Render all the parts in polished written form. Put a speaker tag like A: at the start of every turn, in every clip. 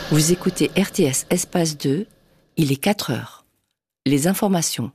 A: Vous écoutez RTS Espace 2, il est 4 heures. Les informations.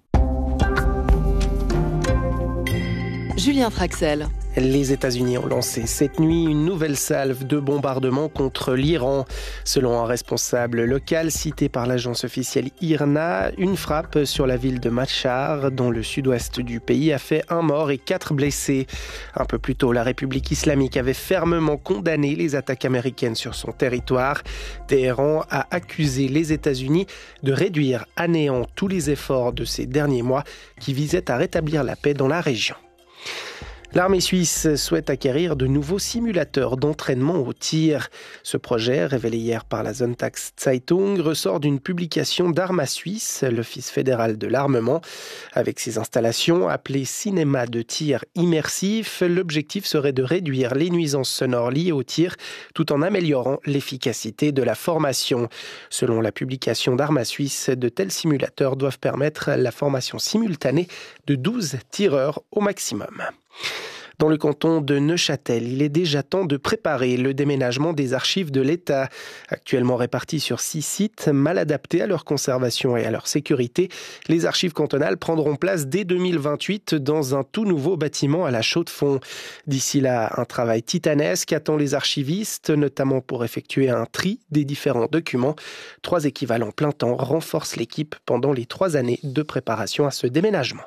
B: Julien Traxel.
C: Les États-Unis ont lancé cette nuit une nouvelle salve de bombardements contre l'Iran. Selon un responsable local cité par l'agence officielle IRNA, une frappe sur la ville de Machhar, dans le sud-ouest du pays, a fait 1 mort et 4 blessés. Un peu plus tôt, la République islamique avait fermement condamné les attaques américaines sur son territoire. Téhéran a accusé les États-Unis de réduire à néant tous les efforts de ces derniers mois qui visaient à rétablir la paix dans la région. L'armée suisse souhaite acquérir de nouveaux simulateurs d'entraînement au tir. Ce projet, révélé hier par la Sonntagszeitung, ressort d'une publication d'Arma Suisse, l'Office fédéral de l'armement. Avec ces installations, appelées cinéma de tir immersif, l'objectif serait de réduire les nuisances sonores liées au tir, tout en améliorant l'efficacité de la formation. Selon la publication d'Arma Suisse, de tels simulateurs doivent permettre la formation simultanée de 12 tireurs au maximum. Dans le canton de Neuchâtel, il est déjà temps de préparer le déménagement des archives de l'État. Actuellement réparties sur 6 sites, mal adaptés à leur conservation et à leur sécurité, les archives cantonales prendront place dès 2028 dans un tout nouveau bâtiment à la Chaux-de-Fonds. D'ici là, un travail titanesque attend les archivistes, notamment pour effectuer un tri des différents documents. 3 équivalents plein temps renforcent l'équipe pendant les 3 années de préparation à ce déménagement.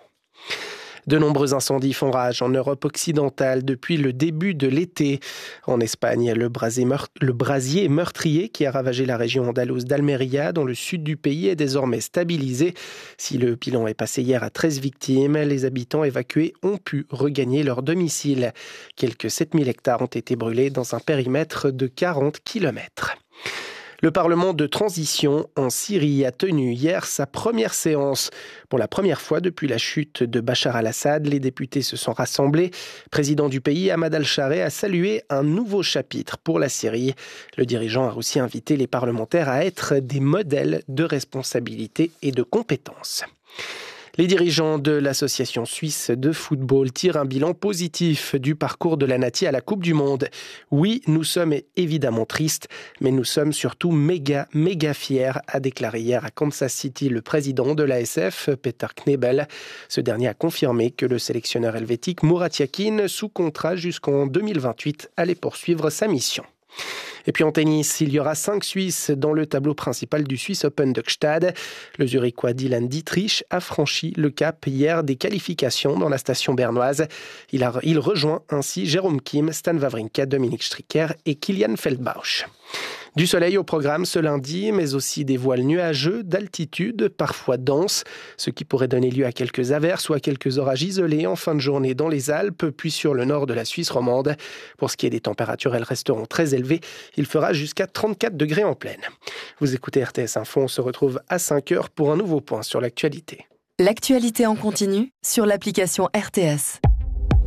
C: De nombreux incendies font rage en Europe occidentale depuis le début de l'été. En Espagne, le brasier meurtrier qui a ravagé la région andalouse d'Almeria, dans le sud du pays, est désormais stabilisé. Si le bilan est passé hier à 13 victimes, les habitants évacués ont pu regagner leur domicile. Quelques 7000 hectares ont été brûlés dans un périmètre de 40 km. Le Parlement de transition en Syrie a tenu hier sa première séance. Pour la première fois depuis la chute de Bachar al-Assad, les députés se sont rassemblés. Président du pays, Ahmad al-Shareh, a salué un nouveau chapitre pour la Syrie. Le dirigeant a aussi invité les parlementaires à être des modèles de responsabilité et de compétence. Les dirigeants de l'association suisse de football tirent un bilan positif du parcours de la Nati à la Coupe du Monde. Oui, nous sommes évidemment tristes, mais nous sommes surtout méga fiers, a déclaré hier à Kansas City le président de l'ASF, Peter Knebel. Ce dernier a confirmé que le sélectionneur helvétique Murat Yakin, sous contrat jusqu'en 2028, allait poursuivre sa mission. Et puis en tennis, il y aura 5 Suisses dans le tableau principal du Swiss Open de Gstaad. Le Zurichois Dylan Dietrich a franchi le cap hier des qualifications dans la station bernoise. Il rejoint ainsi Jérôme Kim, Stan Wawrinka, Dominic Stricker et Kilian Feldbausch. Du soleil au programme ce lundi, mais aussi des voiles nuageux d'altitude, parfois denses, ce qui pourrait donner lieu à quelques averses ou à quelques orages isolés en fin de journée dans les Alpes, puis sur le nord de la Suisse romande. Pour ce qui est des températures, elles resteront très élevées. Il fera jusqu'à 34 degrés en plaine. Vous écoutez RTS Info, on se retrouve à 5 heures pour un nouveau point sur l'actualité.
B: L'actualité en continu sur l'application RTS.